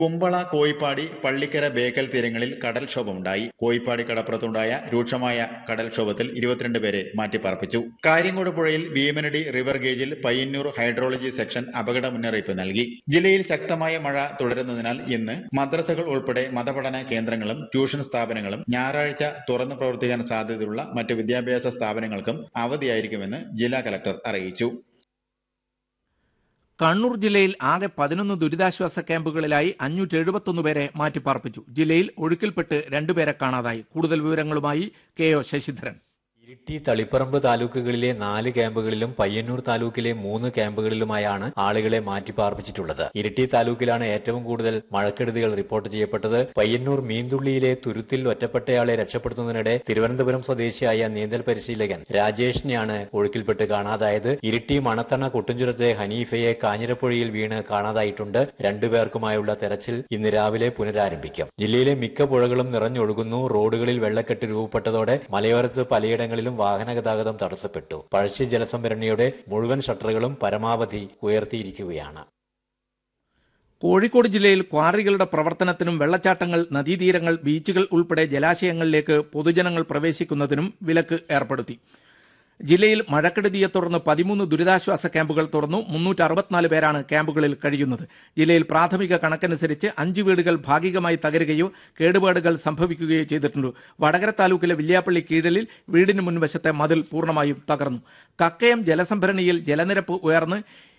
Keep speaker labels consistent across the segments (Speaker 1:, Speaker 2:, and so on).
Speaker 1: കുമ്പള, കോയിപ്പാടി, പള്ളിക്കര, ബേക്കൽ തീരങ്ങളിൽ കടൽക്ഷോഭമുണ്ടായി. കോയിപ്പാടി കടപ്പുറത്തുണ്ടായ രൂക്ഷമായ കടൽക്ഷോഭത്തിൽ 22 പേരെ മാറ്റിപ്പാർപ്പിച്ചു. കാര്യങ്കോട് പുഴയിൽ Bheemanadi river ഗേജിൽ Payyanur hydrology section അപകട മുന്നറിയിപ്പ് നൽകി. ജില്ലയിൽ ശക്തമായ മഴ തുടരുന്നതിനാൽ ഇന്ന് മദ്രസകൾ ഉൾപ്പെടെ മതപഠന കേന്ദ്രങ്ങളും ട്യൂഷൻ സ്ഥാപനങ്ങളും ഞായറാഴ്ച തുറന്നു പ്രവർത്തിക്കാൻ സാധ്യതയുള്ള മറ്റ് വിദ്യാഭ്യാസ സ്ഥാപനങ്ങൾക്കും അവധിയായിരിക്കുമെന്ന് ജില്ലാ കലക്ടർ അറിയിച്ചു.
Speaker 2: കണ്ണൂർ ജില്ലയിൽ ആകെ 11 ദുരിതാശ്വാസ ക്യാമ്പുകളിലായി 571 പേരെ മാറ്റിപ്പാർപ്പിച്ചു. ജില്ലയിൽ ഒഴുക്കിൽപ്പെട്ട് 2 പേരെ കാണാതായി. കൂടുതൽ വിവരങ്ങളുമായി KO ശശിധരൻ.
Speaker 3: ഇരിട്ടി, തളിപ്പറമ്പ് താലൂക്കുകളിലെ 4 ക്യാമ്പുകളിലും പയ്യന്നൂർ താലൂക്കിലെ 3 ക്യാമ്പുകളിലുമായാണ് ആളുകളെ മാറ്റിപ്പാർപ്പിച്ചിട്ടുള്ളത്. ഇരിട്ടി താലൂക്കിലാണ് ഏറ്റവും കൂടുതൽ മഴക്കെടുതികൾ റിപ്പോർട്ട് ചെയ്യപ്പെട്ടത്. പയ്യന്നൂർ മീൻതുള്ളിയിലെ തുരുത്തിൽ ഒറ്റപ്പെട്ടയാളെ രക്ഷപ്പെടുത്തുന്നതിനിടെ തിരുവനന്തപുരം സ്വദേശിയായ നീന്തൽ പരിശീലകൻ രാജേഷിനെയാണ് ഒഴുക്കിൽപ്പെട്ട് കാണാതായത്. ഇരിട്ടി മണത്തണ കുട്ടുംചുരത്തെ ഹനീഫയെ കാഞ്ഞിരപ്പുഴയിൽ വീണ് കാണാതായിട്ടുണ്ട്. 2 പേർക്കുമായുള്ള തെരച്ചിൽ ഇന്ന് രാവിലെ പുനരാരംഭിക്കും. ജില്ലയിലെ മിക്ക പുഴകളും നിറഞ്ഞൊഴുകുന്നു. റോഡുകളിൽ വെള്ളക്കെട്ട് രൂപപ്പെട്ടതോടെ മലയോരത്ത് പലയിടങ്ങളിലും വാഹന ഗതാഗതം തടസ്സപ്പെട്ടു. പഴശ്ശി ജലസംഭരണിയുടെ മുഴുവൻ ഷട്ടറുകളും പരമാവധി ഉയർത്തിയിരിക്കുകയാണ്.
Speaker 2: കോഴിക്കോട് ജില്ലയിൽ ക്വാറികളുടെ പ്രവർത്തനത്തിനും വെള്ളച്ചാട്ടങ്ങൾ, നദീതീരങ്ങൾ, ബീച്ചുകൾ ഉൾപ്പെടെ ജലാശയങ്ങളിലേക്ക് പൊതുജനങ്ങൾ പ്രവേശിക്കുന്നതിനും വിലക്ക് ഏർപ്പെടുത്തി. ജില്ലയിൽ മഴക്കെടുതിയെ തുടർന്ന് 13 ദുരിതാശ്വാസ ക്യാമ്പുകൾ തുറന്നു. 364 പേരാണ് ക്യാമ്പുകളിൽ കഴിയുന്നത്. ജില്ലയിൽ പ്രാഥമിക കണക്കനുസരിച്ച് 5 വീടുകൾ ഭാഗികമായി തകരുകയോ കേടുപാടുകൾ സംഭവിക്കുകയോ ചെയ്തിട്ടുണ്ട്. വടകര താലൂക്കിലെ വില്യാപ്പള്ളി കീഴലിൽ വീടിന് മുൻവശത്തെ മതിൽ പൂർണ്ണമായും തകർന്നു. കക്കയം ജലസംഭരണിയിൽ ജലനിരപ്പ് ഉയർന്ന്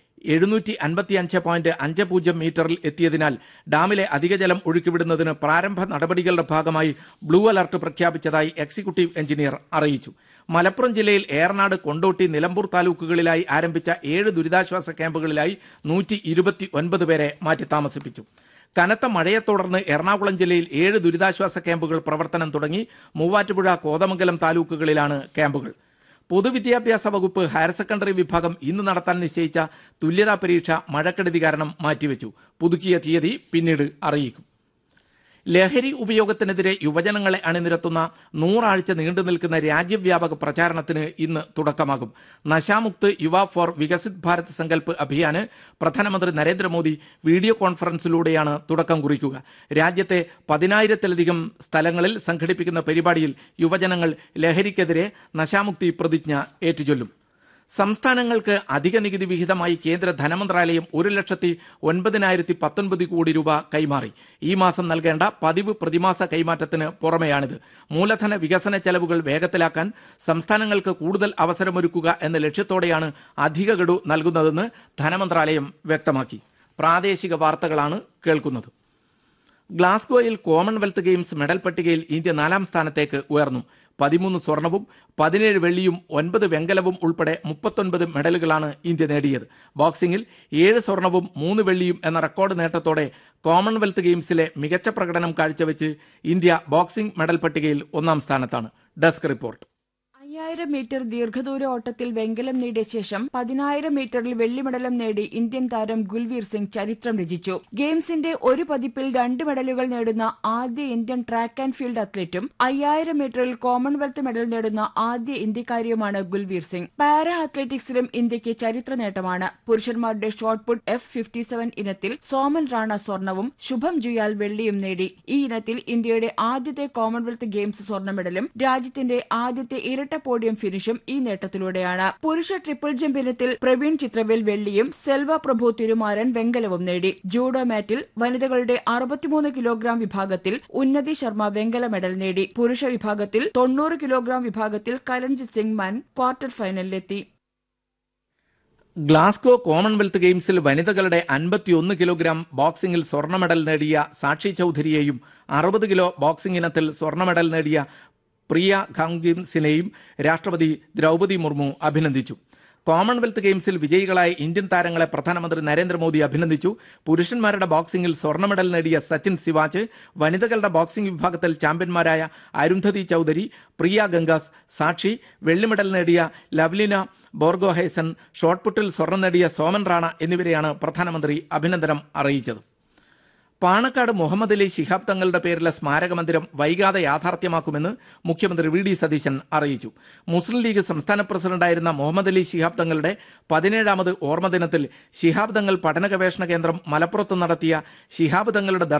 Speaker 2: 755.50 മീറ്ററിൽ എത്തിയതിനാൽ ഡാമിലെ അധിക ജലം ഒഴുക്കിവിടുന്നതിന് പ്രാരംഭ നടപടികളുടെ ഭാഗമായി ബ്ലൂ അലർട്ട് പ്രഖ്യാപിച്ചതായി എക്സിക്യൂട്ടീവ് എഞ്ചിനീയർ അറിയിച്ചു. മലപ്പുറം ജില്ലയിൽ ഏറനാട്, കൊണ്ടോട്ടി, നിലമ്പൂർ താലൂക്കുകളിലായി ആരംഭിച്ച 7 ദുരിതാശ്വാസ ക്യാമ്പുകളിലായി 129 പേരെ മാറ്റി താമസിപ്പിച്ചു. കനത്ത മഴയെ തുടർന്ന് എറണാകുളം ജില്ലയിൽ 7 ദുരിതാശ്വാസ ക്യാമ്പുകൾ പ്രവർത്തനം തുടങ്ങി. മൂവാറ്റുപുഴ, കോതമംഗലം താലൂക്കുകളിലാണ് ക്യാമ്പുകൾ. പൊതുവിദ്യാഭ്യാസ വകുപ്പ് ഹയർ സെക്കൻഡറി വിഭാഗം ഇന്ന് നടത്താൻ നിശ്ചയിച്ച തുല്യതാ പരീക്ഷ മഴക്കെടുതി കാരണം മാറ്റിവെച്ചു. പുതുക്കിയ തീയതി പിന്നീട് അറിയിക്കും. ലഹരി ഉപയോഗത്തിനെതിരെ യുവജനങ്ങളെ അണിനിരത്തുന്ന 100 ആഴ്ച നീണ്ടു നിൽക്കുന്ന രാജ്യവ്യാപക പ്രചാരണത്തിന് ഇന്ന് തുടക്കമാകും. നശാമുക്ത് യുവ ഫോർ വികസിത് ഭാരത് സങ്കല്പ് അഭിയാന് പ്രധാനമന്ത്രി നരേന്ദ്രമോദി വീഡിയോ കോൺഫറൻസിലൂടെയാണ് തുടക്കം കുറിക്കുക. രാജ്യത്തെ 10,000-ത്തിലധികം സ്ഥലങ്ങളിൽ സംഘടിപ്പിക്കുന്ന പരിപാടിയിൽ യുവജനങ്ങൾ ലഹരിക്കെതിരെ നശാമുക്തി പ്രതിജ്ഞ ഏറ്റുചൊല്ലും. സംസ്ഥാനങ്ങൾക്ക് അധിക നികുതി വിഹിതമായി കേന്ദ്ര ധനമന്ത്രാലയം 1,09,019 കോടി രൂപ കൈമാറി. ഈ മാസം നൽകേണ്ട പതിവ് പ്രതിമാസ കൈമാറ്റത്തിന് പുറമെയാണിത്. മൂലധന വികസന ചെലവുകൾ വേഗത്തിലാക്കാൻ സംസ്ഥാനങ്ങൾക്ക് കൂടുതൽ അവസരമൊരുക്കുക എന്ന ലക്ഷ്യത്തോടെയാണ് അധിക ഗഡു നൽകുന്നതെന്ന് ധനമന്ത്രാലയം വ്യക്തമാക്കി. പ്രാദേശിക വാർത്തകളാണ് കേൾക്കുന്നത്. ഗ്ലാസ്ഗോയിൽ കോമൺവെൽത്ത് ഗെയിംസ് മെഡൽ പട്ടികയിൽ ഇന്ത്യ 4ാം സ്ഥാനത്തേക്ക് ഉയർന്നു. 13 സ്വർണവും 17 വെള്ളിയും 9 വെങ്കലവും ഉൾപ്പെടെ 39 മെഡലുകളാണ് ഇന്ത്യ നേടിയത്. ബോക്സിംഗിൽ 7 സ്വർണവും 3 വെള്ളിയും എന്ന റെക്കോർഡ് നേട്ടത്തോടെ കോമൺവെൽത്ത് ഗെയിംസിലെ മികച്ച പ്രകടനം കാഴ്ചവെച്ച് ഇന്ത്യ ബോക്സിംഗ് മെഡൽ പട്ടികയിൽ 1ാം സ്ഥാനത്താണ്. Desk report.
Speaker 4: 5000 മീറ്റർ ദീർഘദൂര ഓട്ടത്തിൽ വെങ്കലം നേടിയ ശേഷം 10,000 മീറ്ററിൽ വെള്ളി മെഡലും നേടി ഇന്ത്യൻ താരം ഗുൽവീർ സിംഗ് ചരിത്രം രചിച്ചു. ഗെയിംസിന്റെ ഒരു പതിപ്പിൽ 2 മെഡലുകൾ നേടുന്ന ആദ്യ ഇന്ത്യൻ ട്രാക്ക് ആൻഡ് ഫീൽഡ് അത്ലറ്റും 5000 മീറ്ററിൽ കോമൺവെൽത്ത് മെഡൽ നേടുന്ന ആദ്യ ഇന്ത്യക്കാരിയുമാണ് ഗുൽവീർ സിംഗ്. പാരാ അത്ലറ്റിക്സിലും ഇന്ത്യക്ക് ചരിത്ര നേട്ടമാണ്. പുരുഷന്മാരുടെ ഷോട്ട്പുട്ട് F57 ഇനത്തിൽ സോമൻ റാണ സ്വർണവും ശുഭം ജുയാൽ വെള്ളിയും നേടി. ഈ ഇനത്തിൽ ഇന്ത്യയുടെ ആദ്യത്തെ കോമൺവെൽത്ത് ഗെയിംസ് സ്വർണ്ണ മെഡലും രാജ്യത്തിന്റെ ആദ്യത്തെ ഇരട്ട പോഡിയം ഫിനിഷും ഈ നേട്ടത്തിലൂടെയാണ്. പുരുഷ ട്രിപ്പിൾ ജമ്പ് ഇനത്തിൽ പ്രവീൺ ചിത്രവേൽ വെള്ളിയും സെൽവ പ്രഭു തിരുമാരൻ വെങ്കലവും നേടി. ജൂഡോ മാറ്റിൽ വനിതകളുടെ 63 കിലോഗ്രാം വിഭാഗത്തിൽ ഉന്നതി ശർമ്മ വെങ്കല മെഡൽ നേടി. പുരുഷ വിഭാഗത്തിൽ 90 കിലോഗ്രാം വിഭാഗത്തിൽ കരൺജിത് സിംഗ് മാൻ ക്വാർട്ടർ ഫൈനലിലെത്തി.
Speaker 2: ഗ്ലാസ്ഗോ കോമൺവെൽത്ത് ഗെയിംസിൽ വനിതകളുടെ 51 കിലോഗ്രാം ബോക്സിംഗിൽ സ്വർണ്ണ മെഡൽ നേടിയ സാക്ഷി ചൌധരിയെയും 60 കിലോ ബോക്സിംഗ് ഇനത്തിൽ സ്വർണ്ണ മെഡൽ നേടിയ പ്രിയ ഖാംഗിംസിനെയും രാഷ്ട്രപതി ദ്രൗപദി മുർമു അഭിനന്ദിച്ചു. കോമൺവെൽത്ത് ഗെയിംസിൽ വിജയികളായ ഇന്ത്യൻ താരങ്ങളെ പ്രധാനമന്ത്രി നരേന്ദ്രമോദി അഭിനന്ദിച്ചു. പുരുഷന്മാരുടെ ബോക്സിംഗിൽ സ്വർണ്ണ മെഡൽ നേടിയ സച്ചിൻ സിവാച്ച്, വനിതകളുടെ ബോക്സിംഗ് വിഭാഗത്തിൽ ചാമ്പ്യന്മാരായ അരുന്ധതി ചൌധരി, പ്രിയ ഗംഗാസ്, സാക്ഷി, വെള്ളി മെഡൽ നേടിയ ലവ്ലിന ബോർഗോഹൈസൺ, ഷോട്ട്പുട്ടിൽ സ്വർണ്ണം നേടിയ സോമൻ റാണ എന്നിവരെയാണ് പ്രധാനമന്ത്രി അഭിനന്ദനം അറിയിച്ചത്. പാണക്കാട് മുഹമ്മദ് അലി ശിഹാബ് തങ്ങളുടെ പേരിലെ സ്മാരക മന്ദിരം വൈകാതെ യാഥാർത്ഥ്യമാക്കുമെന്ന് മുഖ്യമന്ത്രി വി ഡി സതീശൻ അറിയിച്ചു. മുസ്ലിം ലീഗ് സംസ്ഥാന പ്രസിഡന്റായിരുന്ന മുഹമ്മദ് അലി ശിഹാബ് തങ്ങളുടെ 17ാമത് ഓർമ്മദിനത്തിൽ ശിഹാബ് തങ്ങൾ പഠന ഗവേഷണ കേന്ദ്രം മലപ്പുറത്ത് നടത്തിയ ശിഹാബ് തങ്ങളുടെ